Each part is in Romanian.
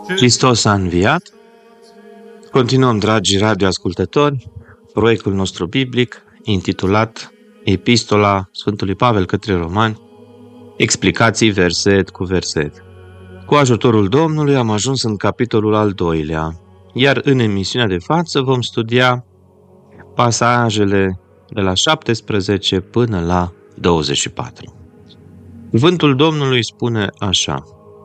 Hristos a înviat. Continuăm, dragi radioascultători, proiectul nostru biblic intitulat Epistola Sfântului Pavel către Romani, explicații verset cu verset. Cu ajutorul Domnului am ajuns în capitolul al 2-lea, iar în emisiunea de față vom studia pasajele de la 17 până la 24. Cuvântul Domnului spune așa: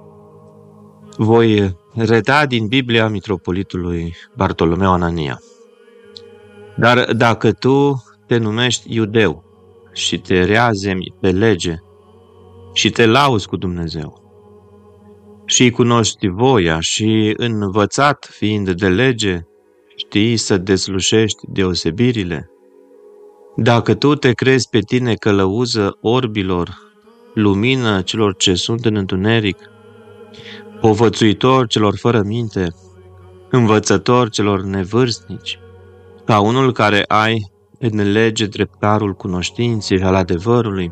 voi reda din Biblia mitropolitului Bartolomeu Anania. Dar dacă tu te numești iudeu și te reazemi pe lege și te lauzi cu Dumnezeu și cunoști voia și învățat fiind de lege, știi să deslușești deosebirile, dacă tu te crezi pe tine călăuză orbilor, lumină celor ce sunt în întuneric, povățuitor celor fără minte, învățător celor nevârstnici, ca unul care ai în lege dreptarul cunoștinței și al adevărului.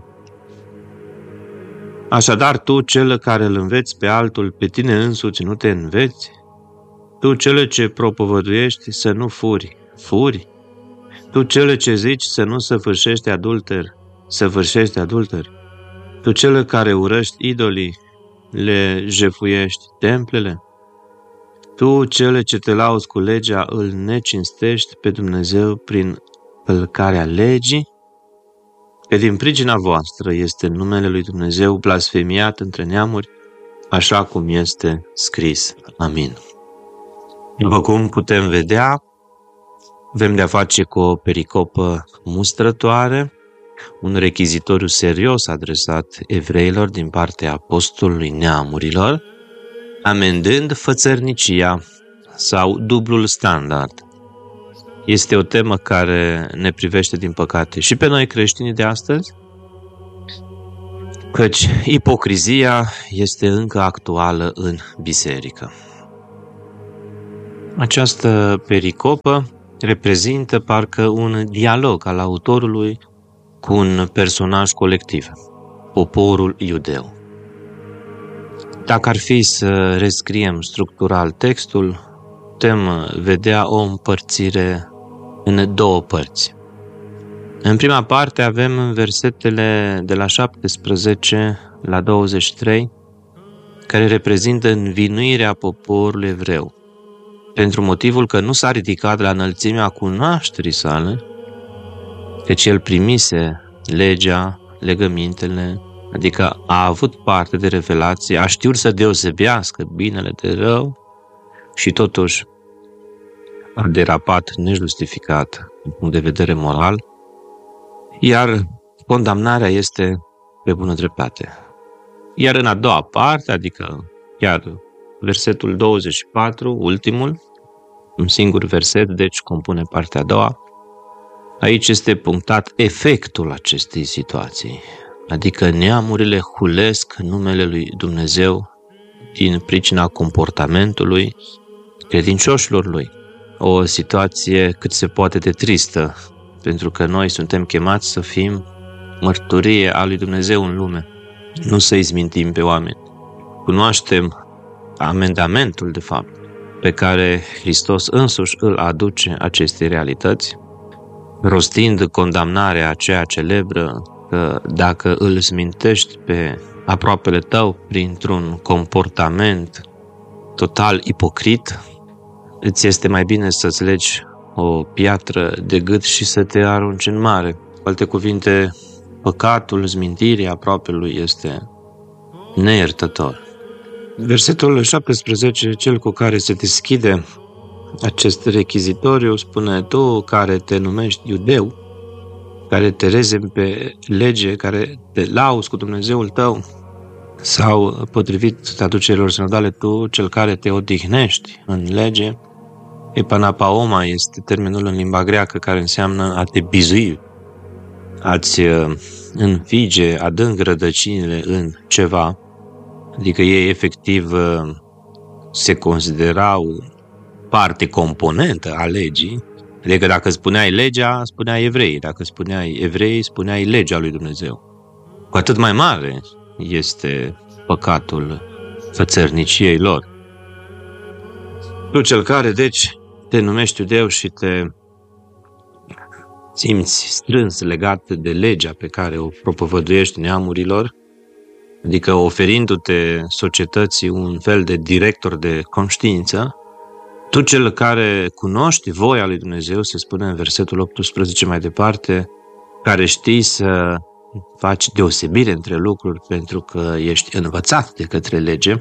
Așadar, tu, cel care îl înveți pe altul, pe tine însuți nu te înveți? Tu, cel ce propovăduiești să nu furi, furi? Tu, cel ce zici să nu săvârșești adulter, săvârșești adulter? Tu, cel care urăști idolii, le jefuiești templele? Tu, cel ce te lauzi cu legea, îl necinstești pe Dumnezeu prin călcarea legii? Că din pricina voastră este numele lui Dumnezeu blasfemiat între neamuri, așa cum este scris. Amin. După cum putem vedea, avem de-a face cu o pericopă mustrătoare, un rechizitoriu serios adresat evreilor din partea apostolului neamurilor, amendând fățărnicia sau dublul standard. Este o temă care ne privește, din păcate, și pe noi creștinii de astăzi, căci ipocrizia este încă actuală în biserică. Această pericopă reprezintă parcă un dialog al autorului cu un personaj colectiv, poporul iudeu. Dacă ar fi să rescriem structural textul, putem vedea o împărțire în două părți. În prima parte avem versetele de la 17 la 23, care reprezintă învinuirea poporului evreu, pentru motivul că nu s-a ridicat la înălțimea cunoașterii sale, căci el primise legea, legămintele, adică a avut parte de revelație, a știut să deosebească binele de rău și totuși a derapat nejustificat din punct de vedere moral, iar condamnarea este pe bună dreptate. Iar în a doua parte, adică chiar versetul 24, ultimul, un singur verset, deci compune partea a doua, aici este punctat efectul acestei situații, adică neamurile hulesc numele lui Dumnezeu din pricina comportamentului credincioșilor lui. O situație cât se poate de tristă, pentru că noi suntem chemați să fim mărturie a lui Dumnezeu în lume, nu să izmintim pe oameni. Cunoaștem amendamentul, de fapt, pe care Hristos însuși îl aduce acestei realități, rostind condamnarea aceea celebră că dacă îl smintești pe aproapele tău printr-un comportament total ipocrit, îți este mai bine să-ți legi o piatră de gât și să te arunci în mare. Cu alte cuvinte, păcatul smintirii aproapelui este neiertător. Versetul 17, cel cu care se deschide acest rechizitoriu, spune: tu care te numești iudeu, care te rezemi pe lege, care te lauzi cu Dumnezeul tău, sau, potrivit traducerilor sinodale, tu, cel care te odihnești în lege, epanapaoma este termenul în limba greacă care înseamnă a te bizui, a-ți înfige adânc rădăcinile în ceva, adică ei efectiv se considerau parte componentă a legii, adică dacă spuneai legea, spuneai evrei, dacă spuneai evrei, spuneai legea lui Dumnezeu. Cu atât mai mare este păcatul fățărniciei lor. Tu cel care, deci, te numești iudeu și te simți strâns legat de legea pe care o propovăduiești neamurilor, adică oferindu-te societății un fel de director de conștiință, tu cel care cunoști voia lui Dumnezeu, se spune în versetul 18 mai departe, care știi să faci deosebire între lucruri pentru că ești învățat de către lege,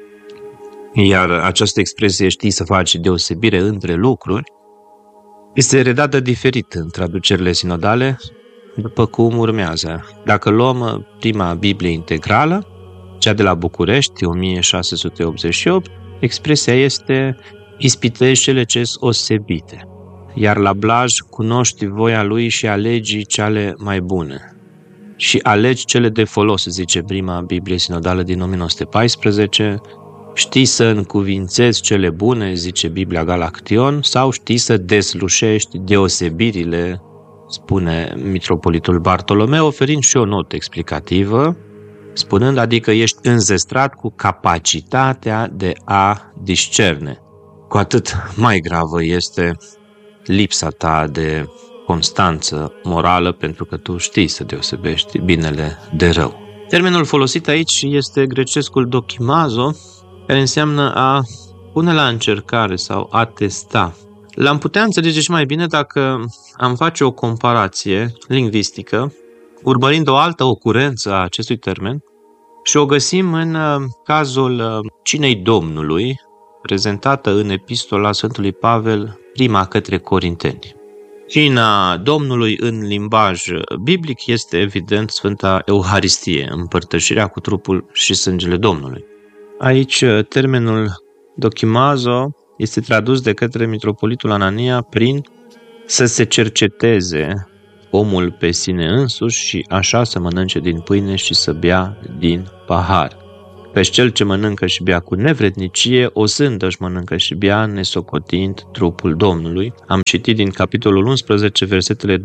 iar această expresie știi să faci deosebire între lucruri, este redată diferit în traducerile sinodale, după cum urmează. Dacă luăm prima Biblie integrală, cea de la București, 1688, expresia este ispitești cele ce-s osebite, iar la Blaj cunoști voia lui și alegi cele mai bune. Și alegi cele de folos, zice prima Biblie sinodală din 1914, știi să încuvințezi cele bune, zice Biblia Galaction, sau știi să deslușești deosebirile, spune mitropolitul Bartolomeu, oferind și o notă explicativă, spunând, adică ești înzestrat cu capacitatea de a discerne. Cu atât mai gravă este lipsa ta de constanță morală, pentru că tu știi să deosebești binele de rău. Termenul folosit aici este grecescul dokimazo, care înseamnă a pune la încercare sau a testa. L-am putea înțelege și mai bine dacă am face o comparație lingvistică, urmărind o altă ocurență a acestui termen, și o găsim în cazul cinei Domnului, prezentată în epistola Sfântului Pavel, prima către Corinteni. Cina Domnului în limbaj biblic este evident Sfânta Euharistie, împărtășirea cu trupul și sângele Domnului. Aici termenul dokimazo este tradus de către mitropolitul Anania prin să se cerceteze omul pe sine însuși și așa să mănânce din pâine și să bea din pahar. Căci cel ce mănâncă și bea cu nevrednicie, o sândă își mănâncă și bea, nesocotind trupul Domnului. Am citit din capitolul 11, versetele 28-29,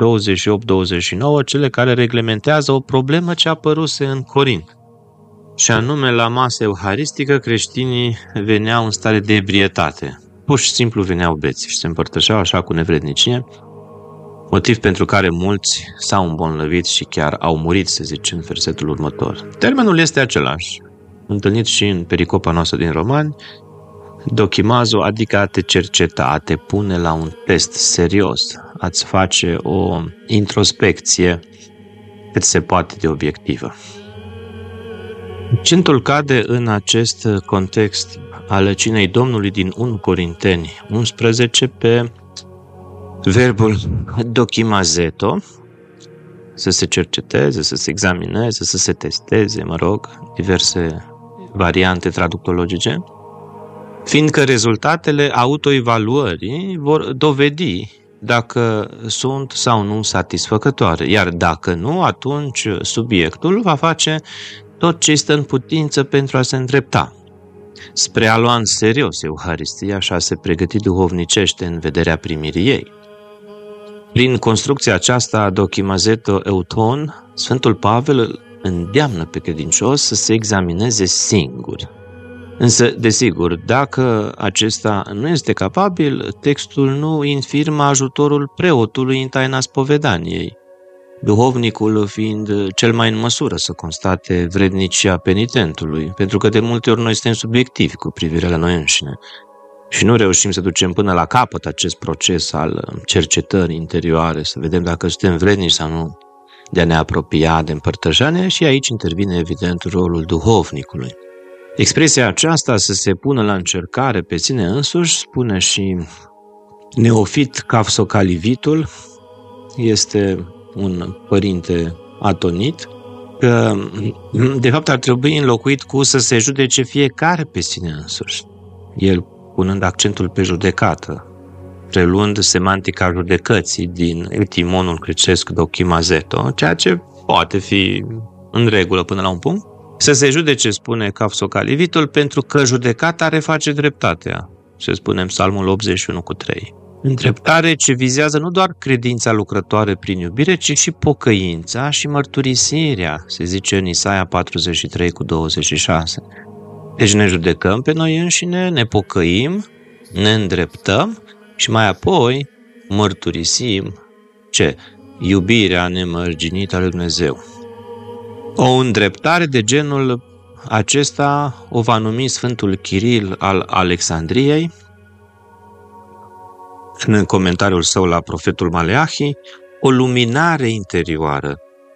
cele care reglementează o problemă ce a apăruse în Corint. Și anume, la masa euharistică, creștinii veneau în stare de ebrietate. Pur și simplu veneau beți și se împărtășeau așa cu nevrednicie, motiv pentru care mulți s-au îmbolnăvit și chiar au murit, se zice în versetul următor. Termenul este același, întâlnit și în pericopa noastră din Romani, dokimazo, adică a te cerceta, a te pune la un test serios, a-ți face o introspecție cât se poate de obiectivă. Accentul cade în acest context al cinei Domnului din 1 Corinteni 11 pe verbul dokimazeto, să se cerceteze, să se examineze, să se testeze, diverse variante traductologice, fiindcă rezultatele autoevaluării vor dovedi dacă sunt sau nu satisfăcătoare, iar dacă nu, atunci subiectul va face tot ce este în putință pentru a se îndrepta spre a lua în serios Euharistia și a se pregăti duhovnicește în vederea primirii ei. Prin construcția aceasta dokimazeto euton, Sfântul Pavel îl îndeamnă pe credincios să se examineze singur. Însă, desigur, dacă acesta nu este capabil, textul nu infirmă ajutorul preotului în taina spovedaniei, duhovnicul fiind cel mai în măsură să constate vrednicia penitentului, pentru că de multe ori noi suntem subiectivi cu privire la noi înșine și nu reușim să ducem până la capăt acest proces al cercetării interioare, să vedem dacă suntem vrednici sau nu de a ne apropia de împărtășanie, și aici intervine evident rolul duhovnicului. Expresia aceasta, să se pună la încercare pe sine însuși, spune și Neofit Cafsocalivitul, este un părinte atonit, că de fapt ar trebui înlocuit cu să se judece fiecare pe sine însuși, el punând accentul pe judecată, preluând semantica judecății din etimonul grecesc dokimazeto, ceea ce poate fi în regulă până la un punct. Să se judece, spune Cafsocalivitul, pentru că judecata reface dreptatea, se spune în Psalmul 81 cu 3. Îndreptare ce vizează nu doar credința lucrătoare prin iubire, ci și pocăința și mărturisirea, se zice în Isaia 43 cu 26. Deci ne judecăm pe noi înșine, ne pocăim ne îndreptăm și mai apoi mărturisim ce? Iubirea nemărginită a lui Dumnezeu. O îndreptare de genul acesta o va numi Sfântul Chiril al Alexandriei în comentariul său la profetul Maleahi, o luminare interioară.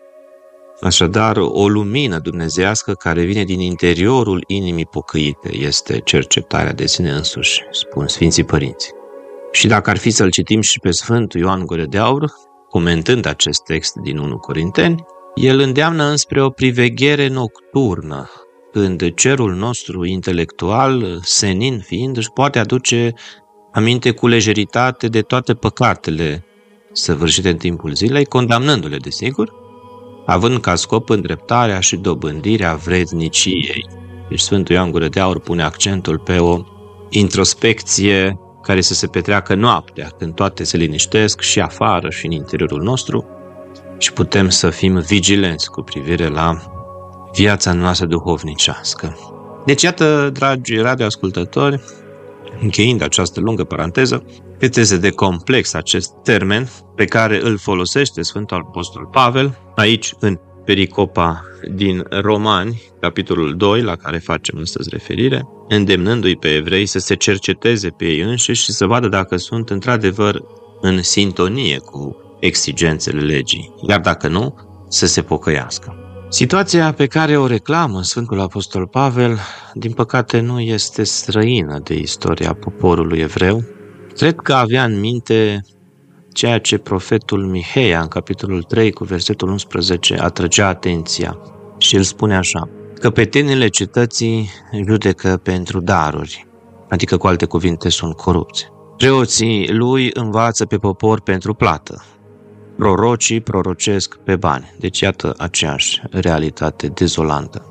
Așadar, o lumină dumnezeiască care vine din interiorul inimii pocăite este cercetarea de sine însuși, spun Sfinții Părinți. Și dacă ar fi să-l citim și pe Sfântul Ioan Gură de Aur, comentând acest text din 1 Corinteni, el îndeamnă înspre o priveghere nocturnă, când cerul nostru intelectual, senin fiind, își poate aduce aminte cu lejeritate de toate păcatele săvârșite în timpul zilei, condamnându-le, desigur, având ca scop îndreptarea și dobândirea vredniciei. Deci Sfântul Ioan Gură de Aur pune accentul pe o introspecție care să se petreacă noaptea, când toate se liniștesc și afară și în interiorul nostru și putem să fim vigilenți cu privire la viața noastră duhovnicească. Deci, iată, dragi radioascultători, încheiind această lungă paranteză, cât este de complex acest termen pe care îl folosește Sfântul Apostol Pavel, aici în pericopa din Romani, capitolul 2, la care facem astăzi referire, îndemnându-i pe evrei să se cerceteze pe ei înșiși și să vadă dacă sunt într-adevăr în sintonie cu exigențele legii, iar dacă nu, să se pocăiască. Situația pe care o reclamă Sfântul Apostol Pavel, din păcate, nu este străină de istoria poporului evreu. Cred că avea în minte ceea ce profetul Miheia, în capitolul 3, cu versetul 11, atrăgea atenția. Și el spune așa: căpetenile cetății judecă pentru daruri, adică, cu alte cuvinte, sunt corupți. Preoții lui învață pe popor pentru plată. Prorocii prorocesc pe bani. Deci iată aceeași realitate dezolantă.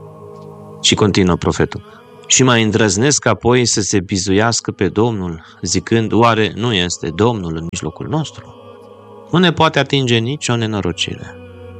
Și continuă profetul: și mai îndrăznesc apoi să se bizuiască pe Domnul, zicând: oare nu este Domnul în mijlocul nostru? Nu ne poate atinge nicio nenorocire.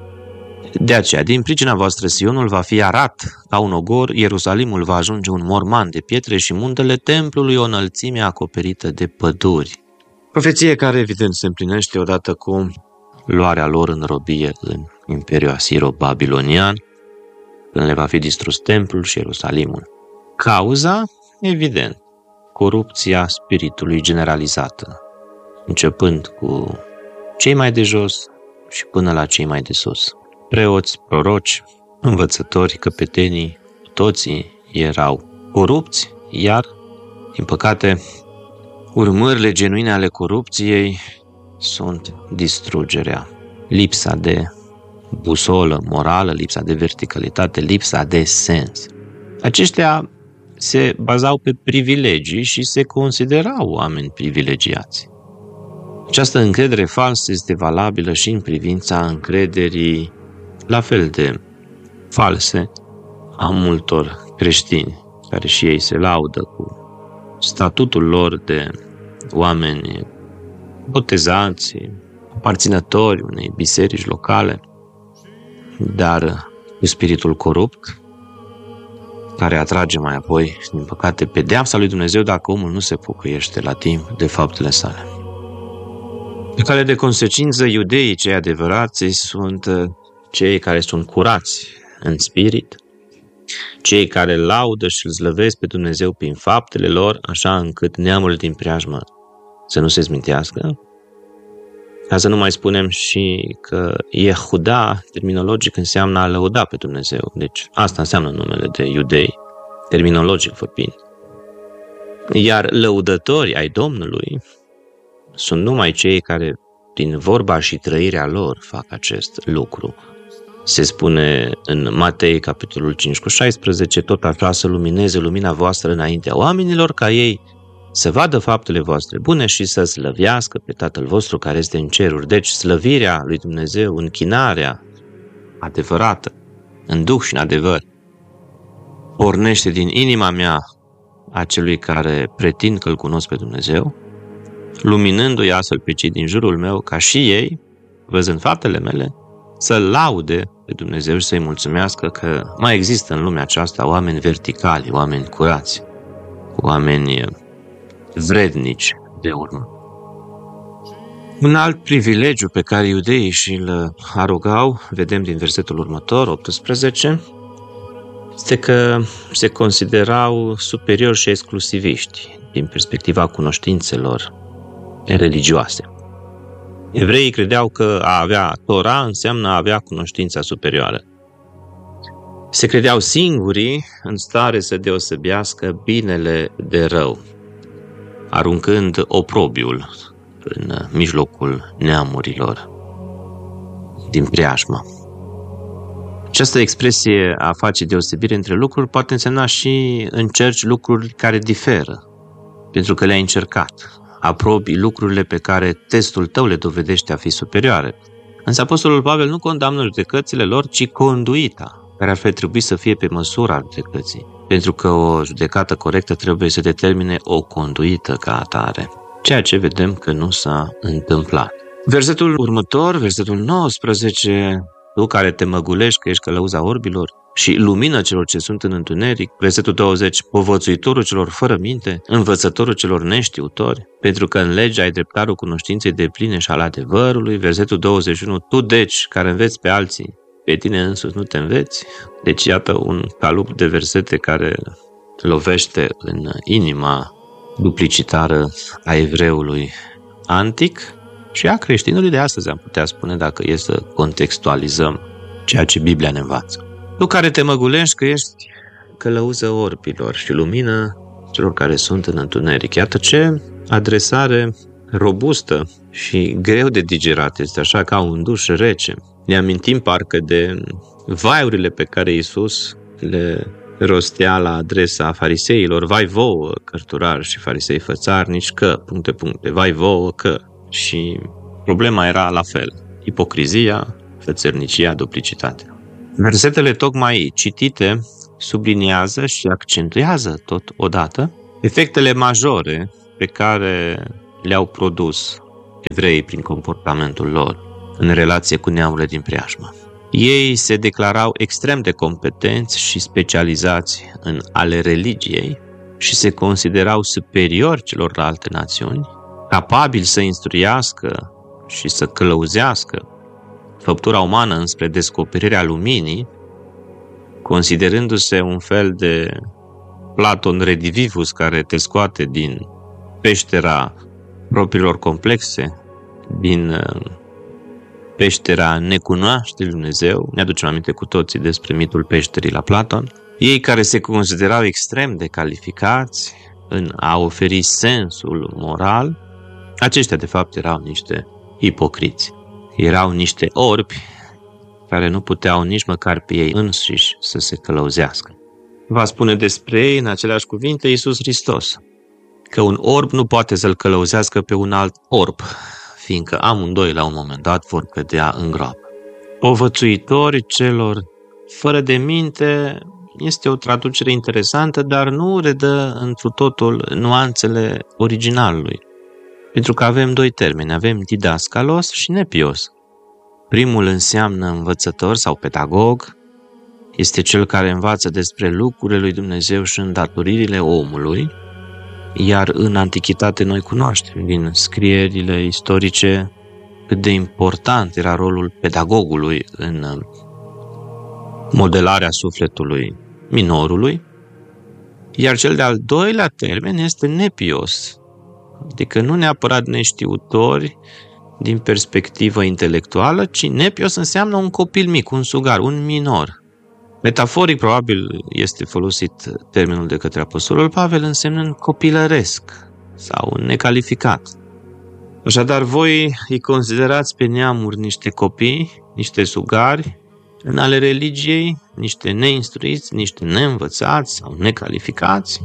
De aceea, din pricina voastră, Sionul va fi arat ca un ogor, Ierusalimul va ajunge un morman de pietre și muntele templului o înălțime acoperită de păduri. Profeție care, evident, se împlinește odată cu luarea lor în robie în Imperiul Asiro-Babilonian, când le va fi distrus templul și Ierusalimul. Cauza, evident, corupția spiritului generalizată, începând cu cei mai de jos și până la cei mai de sus. Preoți, proroci, învățători, căpetenii, toții erau corupți, iar, din păcate, urmările genuine ale corupției sunt distrugerea, lipsa de busolă morală, lipsa de verticalitate, lipsa de sens. Aceștia se bazau pe privilegii și se considerau oameni privilegiați. Această încredere falsă este valabilă și în privința încrederii la fel de false a multor creștini, care și ei se laudă cu statutul lor de oameni botezați, aparținători unei biserici locale, dar cu spiritul corupt, care atrage mai apoi, din păcate, pedeapsa lui Dumnezeu dacă omul nu se pocăiește la timp de faptele sale. Pe care de consecință, iudeii cei adevărați sunt cei care sunt curați în spirit, cei care laudă și îl slăvesc pe Dumnezeu prin faptele lor, așa încât neamul din preajmă să nu se zmintească. Ca să nu mai spunem și că Yehuda, terminologic, înseamnă a lăuda pe Dumnezeu. Deci asta înseamnă numele de iudei, terminologic vorbind. Iar lăudătorii ai Domnului sunt numai cei care, prin vorba și trăirea lor, fac acest lucru. Se spune în Matei, capitolul 5 cu 16, tot așa să lumineze lumina voastră înaintea oamenilor, ca ei să vadă faptele voastre bune și să slăvească pe Tatăl vostru care este în ceruri. Deci slăvirea lui Dumnezeu, închinarea adevărată, în duh și în adevăr, pornește din inima mea a celui care pretind că îl cunosc pe Dumnezeu, luminându-i astfel pe cei din jurul meu, ca și ei, văzând faptele mele, să laude pe Dumnezeu și să-i mulțumească că mai există în lumea aceasta oameni verticali, oameni curați, oameni vrednici de urmă. Un alt privilegiu pe care iudeii și-l arogau, vedem din versetul următor, 18, este că se considerau superiori și exclusiviști din perspectiva cunoștințelor religioase. Evreii credeau că a avea Tora înseamnă a avea cunoștința superioară. Se credeau singurii în stare să deosebească binele de rău, aruncând oprobiul în mijlocul neamurilor din preajmă. Această expresie a face deosebire între lucruri poate însemna și încerci lucruri care diferă, pentru că le-ai încercat. Aprobi lucrurile pe care testul tău le dovedește a fi superioare. Însă Apostolul Pavel nu condamnă judecățile lor, ci conduita, care ar fi trebuit să fie pe măsura judecății, pentru că o judecată corectă trebuie să determine o conduită ca atare, ceea ce vedem că nu s-a întâmplat. Versetul următor, versetul 19, tu care te măgulești că ești călăuza orbilor și lumină celor ce sunt în întuneric, versetul 20, povățuitorul celor fără minte, învățătorul celor neștiutori, pentru că în lege ai dreptarul cunoștinței depline și al adevărului, versetul 21, tu deci care înveți pe alții, pe tine însuți nu te înveți. Deci iată un calup de versete care lovește în inima duplicitară a evreului antic și a creștinului de astăzi, am putea spune, dacă e să contextualizăm ceea ce Biblia ne învață. Tu care te măgulești că ești călăuză orbilor și lumină celor care sunt în întuneric. Iată ce adresare robustă și greu de digerat, este așa ca un duș rece. Ne amintim parcă de vaiurile pe care Iisus le rostea la adresa fariseilor, vai vouă, cărturari și farisei fățarnici, că, ... vai vouă, că. Și problema era la fel, ipocrizia, fățărnicia, duplicitatea. Versetele tocmai citite subliniază și accentuează totodată efectele majore pe care le-au produs evreii prin comportamentul lor în relație cu neamurile din preajmă. Ei se declarau extrem de competenți și specializați în ale religiei și se considerau superiori celorlalte națiuni, capabili să instruiască și să călăuzească făptura umană înspre descoperirea luminii, considerându-se un fel de Platon redivivus care te scoate din peștera propriilor complexe, din peștera necunoașterii lui Dumnezeu. Ne aducem aminte cu toții despre mitul peșterii la Platon. Ei care se considerau extrem de calificați în a oferi sensul moral, aceștia de fapt erau niște ipocriți. Erau niște orbi care nu puteau nici măcar pe ei înșiși să se călăuzească. Va spune despre ei în aceleași cuvinte Iisus Hristos că un orb nu poate să-l călăuzească pe un alt orb, fiindcă amândoi la un moment dat vor cădea în groapă. Povățuitori celor fără de minte este o traducere interesantă, dar nu redă întru totul nuanțele originalului. Pentru că avem doi termeni, avem didascalos și nepios. Primul înseamnă învățător sau pedagog, este cel care învață despre lucrurile lui Dumnezeu și îndatoririle omului, iar în antichitate noi cunoaștem din scrierile istorice cât de important era rolul pedagogului în modelarea sufletului minorului, iar cel de-al doilea termen este nepios, adică nu neapărat neștiutori din perspectivă intelectuală, ci nepios înseamnă un copil mic, un sugar, un minor. Metaforic, probabil, este folosit termenul de către Apostolul Pavel, însemnând copilăresc sau necalificat. Așadar, voi îi considerați pe neamuri niște copii, niște sugari, în ale religiei, niște neinstruiți, niște neînvățați sau necalificați,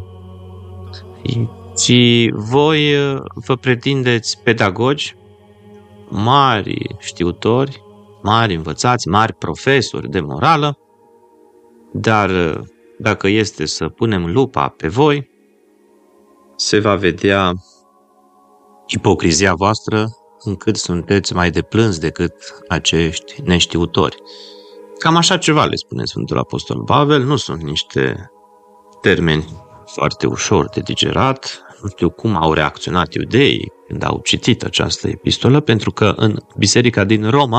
și voi vă pretindeți pedagogi, mari știutori, mari învățați, mari profesori de morală, dar dacă este să punem lupa pe voi, se va vedea ipocrizia voastră, încât sunteți mai de plâns decât acești neștiutori. Cam așa ceva le spune Sfântul Apostol Pavel, nu sunt niște termeni foarte ușor de digerat, nu știu cum au reacționat iudeii când au citit această epistolă, pentru că în biserica din Roma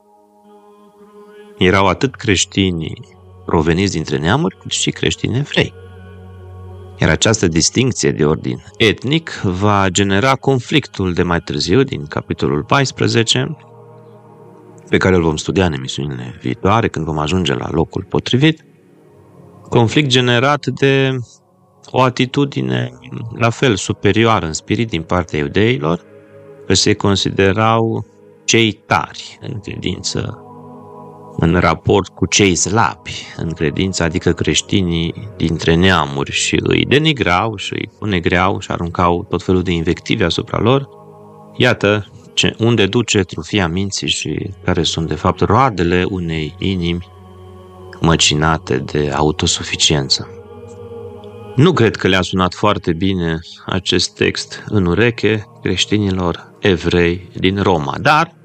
erau atât creștini proveniți dintre neamuri, cât și creștini evrei. Iar această distincție de ordin etnic va genera conflictul de mai târziu, din capitolul 14, pe care îl vom studia în emisiunile viitoare, când vom ajunge la locul potrivit, conflict generat de o atitudine la fel superioară în spirit din partea iudeilor, că se considerau cei tari în credință, în raport cu cei slabi în credință, adică creștinii dintre neamuri, și îi denigrau și îi punegreau și aruncau tot felul de invective asupra lor. Iată unde duce trufia minții și care sunt de fapt roadele unei inimi măcinate de autosuficiență. Nu cred că le-a sunat foarte bine acest text în ureche creștinilor evrei din Roma, dar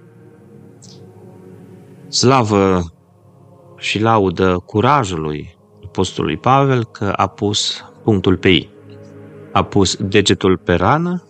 slavă și laudă curajului apostolului Pavel că a pus punctul pe i. A pus degetul pe rană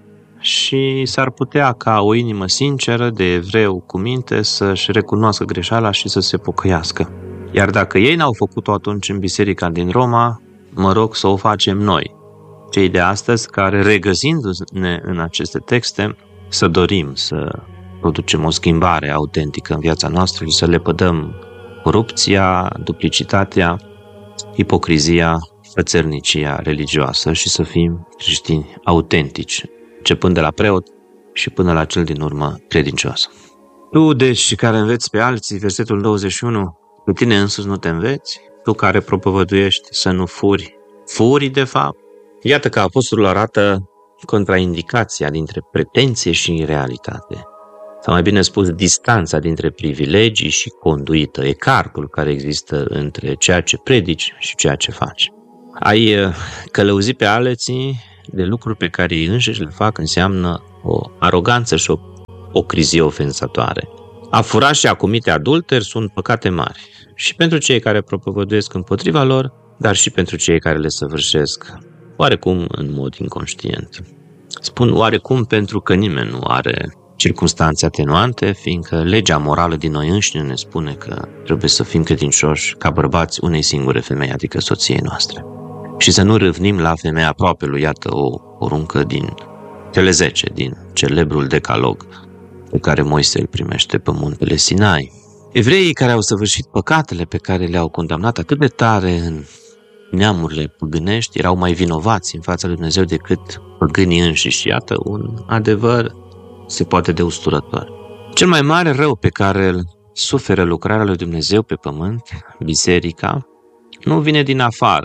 și s-ar putea ca o inimă sinceră de evreu cu minte să-și recunoască greșeala și să se pocăiască. Iar dacă ei n-au făcut-o atunci în biserica din Roma, mă rog să o facem noi, cei de astăzi, care, regăsindu-ne în aceste texte, să dorim să producem o schimbare autentică în viața noastră și să lepădăm corupția, duplicitatea, ipocrizia, fățărnicia religioasă și să fim creștini autentici, începând de la preot și până la cel din urmă credincios. Tu, deci, care înveți pe alții, versetul 21, pe tine însuți nu te înveți? Tu care propovăduiești să nu furi, furi de fapt? Iată că apostolul arată contraindicația dintre pretenție și realitate. Sau mai bine spus, distanța dintre privilegii și conduită, ecartul care există între ceea ce predici și ceea ce faci. Ai călăuzi pe alții de lucruri pe care ei înșiși le fac înseamnă o aroganță și o crizie ofensatoare. A fura și a comite adulteri sunt păcate mari, și pentru cei care propovăduiesc împotriva lor, dar și pentru cei care le săvârșesc, oarecum în mod inconștient. Spun oarecum pentru că nimeni nu are circumstanțe atenuante, fiindcă legea morală din noi înșine ne spune că trebuie să fim credincioși ca bărbați unei singure femei, adică soției noastre. Și să nu râvnim la femeia aproapelui, iată o poruncă din cele 10, din celebrul decalog pe care Moise îl primește pe muntele Sinai. Evreii care au săvârșit păcatele pe care le-au condamnat atât de tare în neamurile păgânești erau mai vinovați în fața lui Dumnezeu decât păgânii înșiși. Iată un adevăr se poate de usturător. Cel mai mare rău pe care îl suferă lucrarea lui Dumnezeu pe pământ, biserica, nu vine din afară,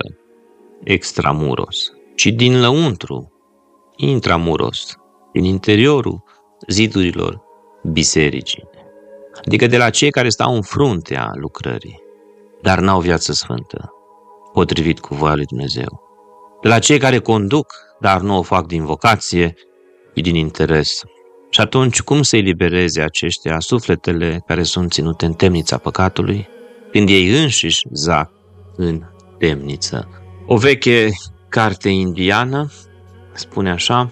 extramuros, ci din lăuntru, intramuros, din interiorul zidurilor bisericii. Adică de la cei care stau în fruntea lucrării, dar n-au viață sfântă, potrivit cu voia lui Dumnezeu. De la cei care conduc, dar nu o fac din vocație, ci din interes. Și atunci, cum să elibereze aceștia sufletele care sunt ținute în temnița păcatului, când ei înșiși zac în temniță? O veche carte indiană spune așa: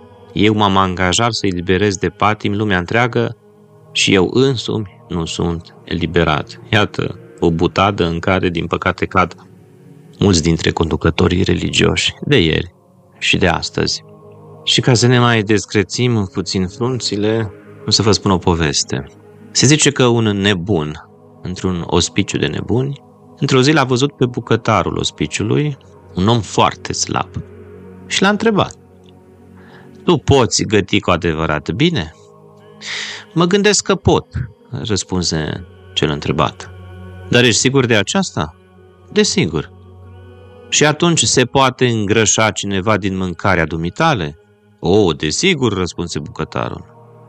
eu m-am angajat să eliberez de patim lumea întreagă și eu însumi nu sunt eliberat. Iată o butadă în care, din păcate, cad mulți dintre conducătorii religioși de ieri și de astăzi. Și ca să ne mai descrețim puțin frunțile, o să vă spun o poveste. Se zice că un nebun, într-un ospiciu de nebuni, într-o zi l-a văzut pe bucătarul ospiciului, un om foarte slab, și l-a întrebat: tu poți găti cu adevărat bine? Mă gândesc că pot, răspunse cel întrebat. Dar ești sigur de aceasta? Desigur. Și atunci se poate îngrășa cineva din mâncarea dumitale? O, desigur, răspunse bucătarul.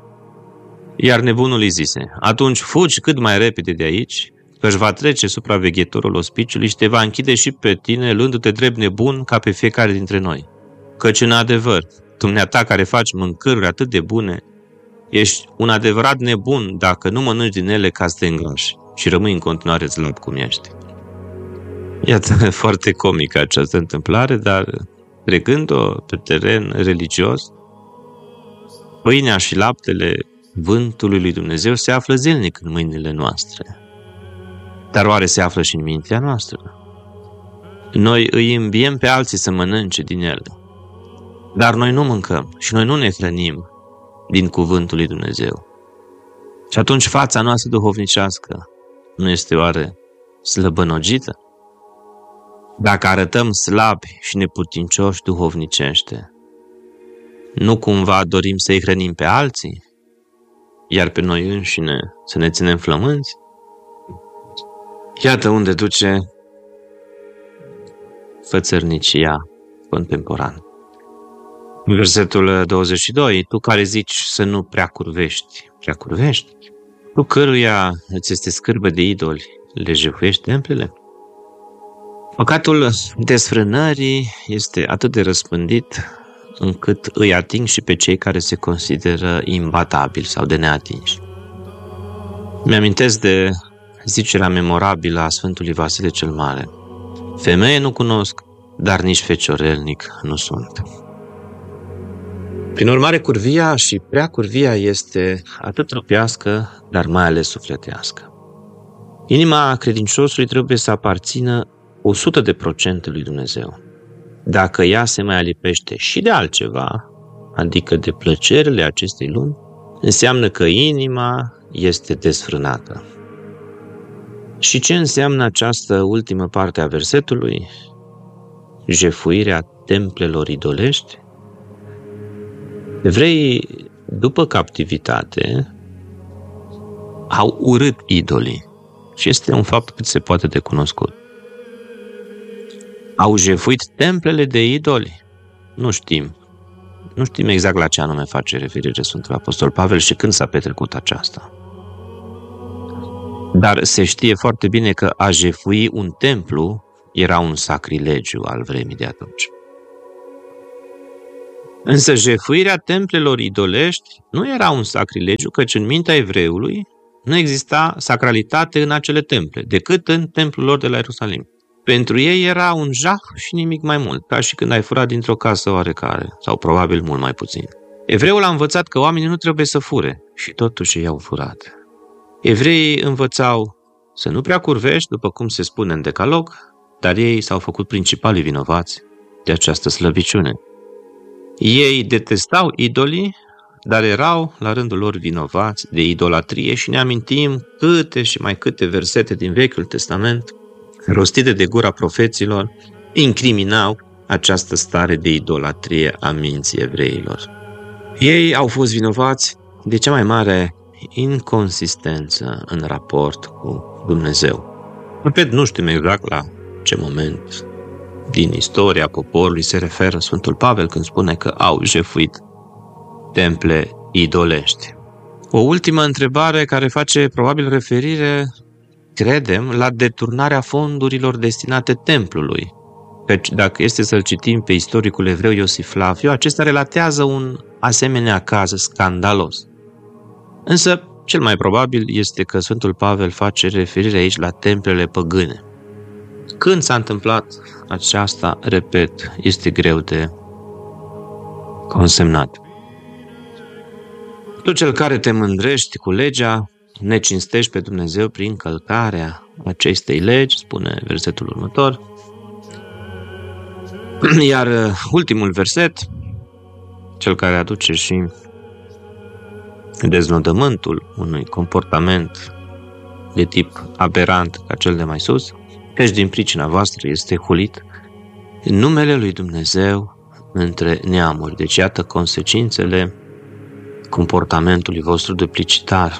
Iar nebunul îi zise: atunci fugi cât mai repede de aici, că-și va trece supraveghetorul ospiciului și te va închide și pe tine, luându-te drept nebun ca pe fiecare dintre noi. Căci, în adevăr, dumneata care faci mâncăruri atât de bune, ești un adevărat nebun dacă nu mănânci din ele ca să te îngrași și rămâi în continuare slab cum ești. Iată, foarte comică această întâmplare, dar trecând-o pe teren religios, pâinea și laptele cuvântului lui Dumnezeu se află zilnic în mâinile noastre. Dar oare se află și în mintea noastră? Noi îi îmbiem pe alții să mănânce din ele, dar noi nu mâncăm și noi nu ne hrănim din cuvântul lui Dumnezeu. Și atunci fața noastră duhovnicească nu este oare slăbănogită? Dacă arătăm slabi și neputincioși duhovnicește, nu cumva dorim să-i hrănim pe alții, iar pe noi înșine să ne ținem flămânți? Iată unde duce fățărnicia contemporană. În versetul 22, tu care zici să nu prea curvești, tu căruia îți este scârbă de idoli, le jefuiești templele? Păcatul desfrânării este atât de răspândit încât îi ating și pe cei care se consideră imbatabili sau de neatinși. Mi-amintesc de zicerea memorabilă a Sfântului Vasile cel Mare: femeie nu cunosc, dar nici feciorelnic nu sunt. Prin urmare, curvia și prea curvia este atât trupească, dar mai ales sufletească. Inima credinciosului trebuie să aparțină 100% lui Dumnezeu. Dacă ea se mai alipește și de altceva, adică de plăcerile acestei lumi, înseamnă că inima este desfrânată. Și ce înseamnă această ultimă parte a versetului? Jefuirea templelor idolești? Evreii, după captivitate, au urât idolii și este un fapt cât se poate de cunoscut. Au jefuit templele de idoli. Nu știm exact la ce anume face referire Sfântul Apostol Pavel și când s-a petrecut aceasta. Dar se știe foarte bine că a jefui un templu era un sacrilegiu al vremii de atunci. Însă jefuirea templelor idolești nu era un sacrilegiu, căci în mintea evreului nu exista sacralitate în acele temple, decât în templul lor de la Ierusalim. Pentru ei era un jaf și nimic mai mult, ca și când ai furat dintr-o casă oarecare, sau probabil mult mai puțin. Evreul a învățat că oamenii nu trebuie să fure și totuși ei au furat. Evreii învățau să nu prea curvești, după cum se spune în Decalog, dar ei s-au făcut principalii vinovați de această slăbiciune. Ei detestau idolii, dar erau la rândul lor vinovați de idolatrie și ne amintim câte și mai câte versete din Vechiul Testament, rostite de gura profeților, incriminau această stare de idolatrie a minții evreilor. Ei au fost vinovați de cea mai mare inconsistență în raport cu Dumnezeu. Repet, nu știm exact la ce moment din istoria poporului se referă Sfântul Pavel când spune că au jefuit temple idolești. O ultimă întrebare care face probabil referire, credem, la deturnarea fondurilor destinate templului. Căci dacă este să-l citim pe istoricul evreu Iosif Flaviu, acesta relatează un asemenea caz scandalos. Însă, cel mai probabil este că Sfântul Pavel face referire aici la templele păgâne. Când s-a întâmplat aceasta, repet, este greu de consemnat. Tu cel care te mândrești cu legea, ne cinstești pe Dumnezeu prin călcarea acestei legi, spune versetul următor. Iar ultimul verset, cel care aduce și deznodământul unui comportament de tip aberant ca cel de mai sus, căci din pricina voastră este hulit numele lui Dumnezeu între neamuri. Deci iată consecințele comportamentului vostru duplicitar.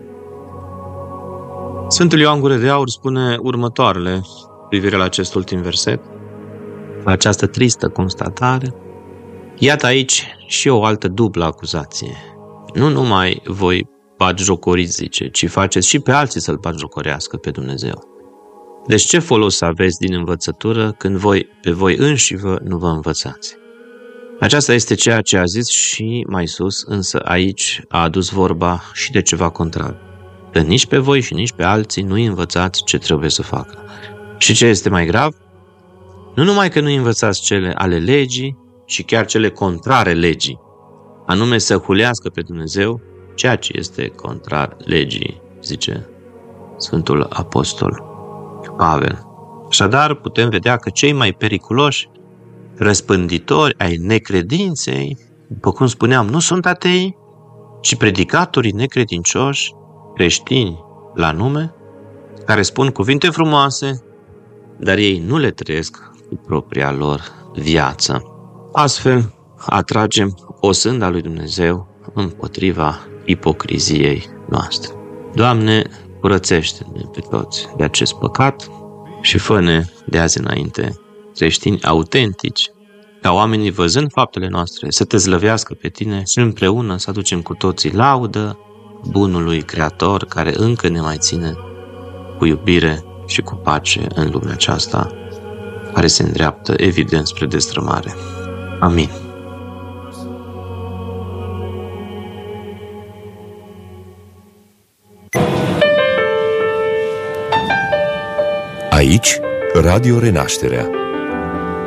Sfântul Ioan Gură de Aur spune următoarele cu privire la acest ultim verset, la această tristă constatare. Iată aici și o altă dublă acuzație. Nu numai voi batjocoriți, zice, ci faceți și pe alții să-L batjocorească pe Dumnezeu. Deci ce folos aveți din învățătură când voi pe voi înșivă nu vă învățați? Aceasta este ceea ce a zis și mai sus, însă aici a adus vorba și de ceva contrar. Că nici pe voi și nici pe alții nu-i învățați ce trebuie să facă. Și ce este mai grav? Nu numai că nu învățați cele ale legii, ci chiar cele contrare legii, anume să hulească pe Dumnezeu, ceea ce este contrar legii, zice Sfântul Apostol Pavel. Așadar, putem vedea că cei mai periculoși răspânditori ai necredinței, după cum spuneam, nu sunt atei, ci predicatorii necredincioși, creștini la nume, care spun cuvinte frumoase, dar ei nu le trăiesc cu propria lor viață. Astfel, atragem o sânda lui Dumnezeu împotriva ipocriziei noastre. Doamne, curățește-ne pe toți de acest păcat și fă-ne de azi înainte creștini autentici, ca oamenii văzând faptele noastre să te slăvească pe tine și împreună să aducem cu toții laudă bunului Creator care încă ne mai ține cu iubire și cu pace în lumea aceasta care se îndreaptă evident spre destrămare. Amin. Aici, Radio Renașterea.